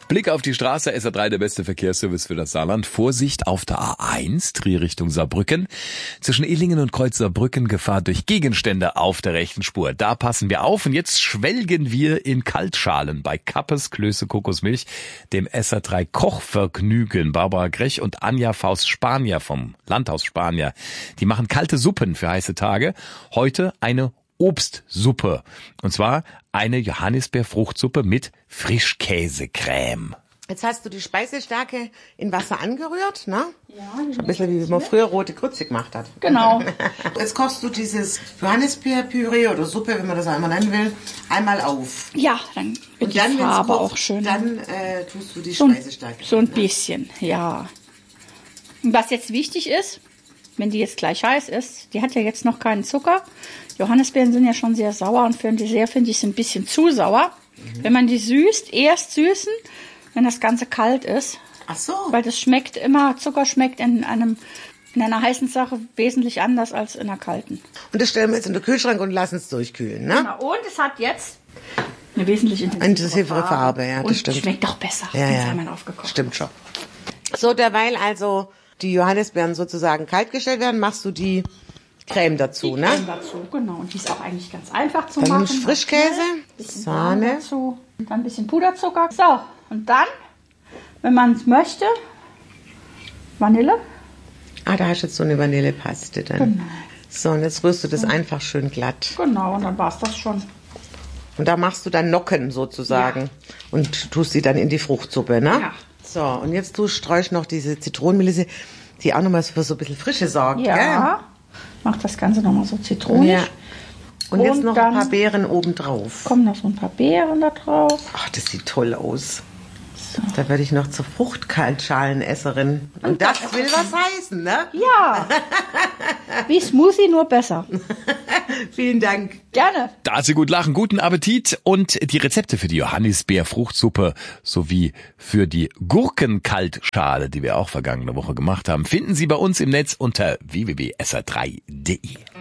Blick auf die Straße, SR3, der beste Verkehrsservice für das Saarland. Vorsicht auf der A1, Drehrichtung Saarbrücken. Zwischen Illingen und Kreuz Saarbrücken Gefahr durch Gegenstände auf der rechten Spur. Da passen wir auf und jetzt schwelgen wir in Kaltschalen bei Kappes Klöße Kokosmilch, dem SR3 Kochvergnügen. Barbara Grech und Anja Faust Spanier vom Landhaus Spanier. Die machen kalte Suppen für heiße Tage. Heute eine Obstsuppe. Und zwar eine Johannisbeerfruchtsuppe mit Frischkäsecreme. Jetzt hast du die Speisestärke in Wasser angerührt, ne? Ja. Ein bisschen wie man früher rote Grütze gemacht hat. Genau. Jetzt kochst du dieses Johannisbeerpüree oder Suppe, wenn man das auch immer nennen will, einmal auf. Ja, dann wird Und dann, die wenn's Farbe kocht, auch schön. dann tust du die so, Speisestärke. so ein bisschen, ja. Und was jetzt wichtig ist, wenn die jetzt gleich heiß ist, die hat ja jetzt noch keinen Zucker. Johannisbeeren sind ja schon sehr sauer und für ein Dessert finde ich sie ein bisschen zu sauer. Wenn man die süßt, erst süßen, wenn das Ganze kalt ist. Ach so. Weil das schmeckt immer, Zucker schmeckt in einer heißen Sache wesentlich anders als in einer kalten. Und das stellen wir jetzt in den Kühlschrank und lassen es durchkühlen, ne? Genau. Und es hat jetzt eine wesentlich Intensivere Farbe, ja, das und stimmt. schmeckt auch besser, Ja, wenn es ja. einmal aufgekocht ist. Stimmt schon. So, derweil also die Johannisbeeren sozusagen kalt gestellt werden, machst du die Creme dazu, Die ne? Creme dazu, genau. Und die ist auch eigentlich ganz einfach zu Dann machen. nimmst du Frischkäse, Bisschen Sahne. Sahne dazu, und dann ein bisschen Puderzucker. So, und dann, wenn man es möchte, Vanille. Ah, da hast du jetzt so eine Vanillepaste dann. Genau. So, und jetzt rührst du das einfach schön glatt. Genau, und dann war es das schon. Und da machst du dann Nocken sozusagen. Und tust die dann in die Fruchtsuppe, ne? Ja. So, und jetzt streust noch diese Zitronenmelisse, die auch nochmal für so ein bisschen Frische sorgt, Ja, macht das Ganze nochmal so gell? zitronig. Ja. Und jetzt Und noch dann ein paar Beeren obendrauf. Kommen noch so ein paar Beeren da drauf. Ach, das sieht toll aus. So. Da werde ich noch zur Fruchtkaltschalenesserin. Und das will was heißen, ne? Ja, wie Smoothie, nur besser. Vielen Dank. Gerne. Da Sie gut lachen, guten Appetit und die Rezepte für die Johannisbeerfruchtsuppe sowie für die Gurkenkaltschale, die wir auch vergangene Woche gemacht haben, finden Sie bei uns im Netz unter www.sr3.de.